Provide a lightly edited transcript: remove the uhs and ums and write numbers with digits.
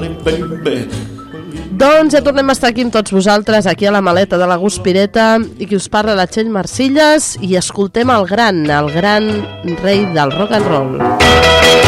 Doncs ja tornem a estar aquí amb tots vosaltres, aquí a la maleta de la Guspireta, i qui us parla, la Txell Marcilles, i escoltem el gran rei del rock and roll.